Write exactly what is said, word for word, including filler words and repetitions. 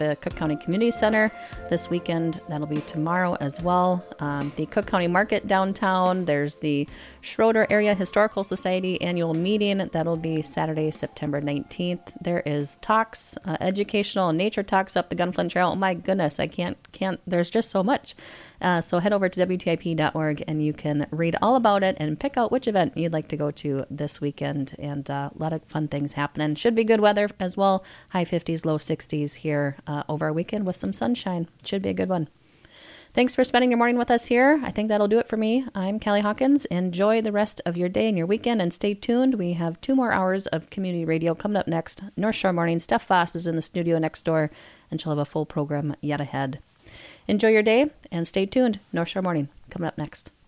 the Cook County Community Center this weekend. That'll be tomorrow as well. Um, the Cook County Market downtown. There's the Schroeder Area Historical Society annual meeting. That'll be Saturday, September nineteenth. There is talks, uh, educational and nature talks up the Gunflint Trail. Oh my goodness, I can't, can't, there's just so much. Uh, so head over to W T I P dot org and you can read all about it and pick out which event you'd like to go to this weekend. And uh, a lot of fun things happening. Should be good weather as well. High fifties, low sixties here uh, over a weekend with some sunshine. Should be a good one. Thanks for spending your morning with us here. I think that'll do it for me. I'm Callie Hawkins. Enjoy the rest of your day and your weekend and stay tuned. We have two more hours of community radio coming up next. North Shore Morning. Steph Foss is in the studio next door and she'll have a full program yet ahead. Enjoy your day and stay tuned. North Shore Morning coming up next.